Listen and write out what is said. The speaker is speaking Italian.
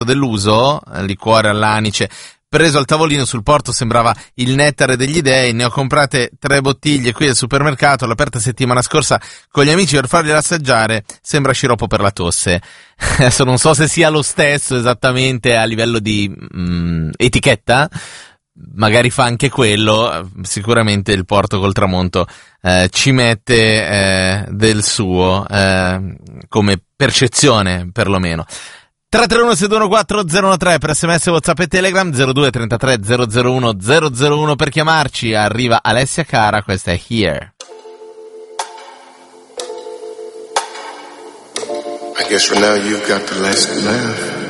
dell'uso, liquore all'anice, preso al tavolino sul porto sembrava il nettare degli dei. Ne ho comprate 3 bottiglie qui al supermercato, l'ho aperta settimana scorsa con gli amici per fargliela assaggiare, sembra sciroppo per la tosse. Adesso non so se sia lo stesso esattamente a livello di etichetta, magari fa anche quello, sicuramente il Porto col tramonto ci mette del suo, come percezione perlomeno. 331-621-4013 per SMS, WhatsApp e Telegram, 02 33 001 001 per chiamarci. Arriva Alessia Cara, questa è Here. I guess for now you've got the last laugh.